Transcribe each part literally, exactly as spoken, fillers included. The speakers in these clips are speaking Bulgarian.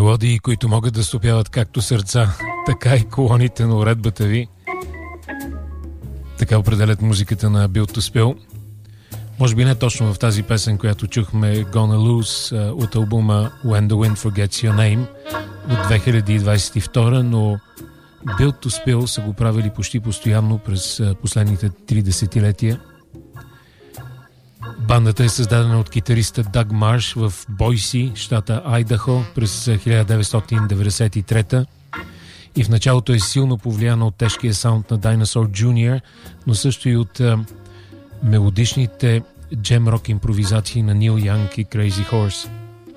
Мелодии, които могат да стопяват както сърца, така и колоните на уредбата ви. Така определят музиката на Built to Spill. Може би не точно в тази песен, която чухме, Gonna Lose, от албума When the Wind Forgets Your Name от две хиляди двадесет и втора, но Built to Spill са го правили почти постоянно през последните три десетилетия. Бандата е създадена от китариста Даг Марш в Бойси, щата Айдахо, през хиляда деветстотин деветдесет и трета и в началото е силно повлияна от тежкия саунд на Dinosaur джуниор, но също и от а, мелодичните джем-рок импровизации на Нил Янг и Crazy Horse.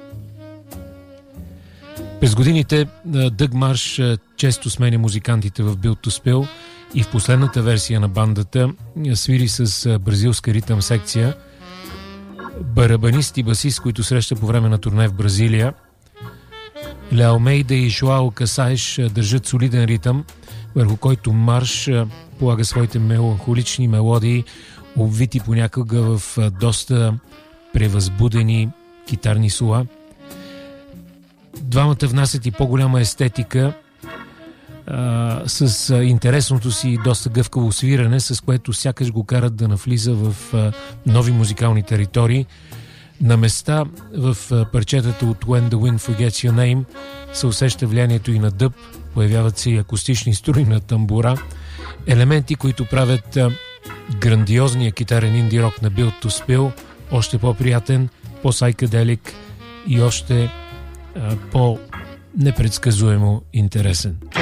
През годините Даг Марш често сменя музикантите в Built to Spill и в последната версия на бандата свири с бразилска ритъм секция. Барабанист и басист, които среща по време на турне в Бразилия. Ле Алмейда и Жоао Касаеш държат солиден ритъм, върху който Марш полага своите меланхолични мелодии, обвити понякога в доста превъзбудени китарни соло. Двамата внасят и по-голяма естетика а, с а, интересното си доста гъвкаво свиране, с което сякаш го карат да навлиза в а, нови музикални територии. На места в а, парчетата от When the Wind Forgets Your Name се усеща влиянието и на дъб, появяват се и акустични струни на тамбура, елементи, които правят а, грандиозния китарен инди-рок на Built to Spill още по-приятен, по-сайкаделик и още а, по-непредсказуемо интересен.